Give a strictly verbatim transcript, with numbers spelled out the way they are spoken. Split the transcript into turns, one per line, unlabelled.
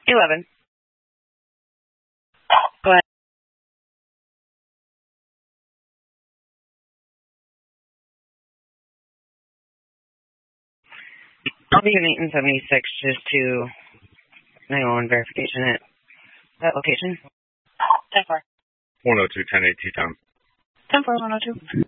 eleven. Go ahead. I'll be in Eaton seventy-six just to nine one one verification at that location. ten four.
one oh two, ten eight T-Town.
ten four, one oh two.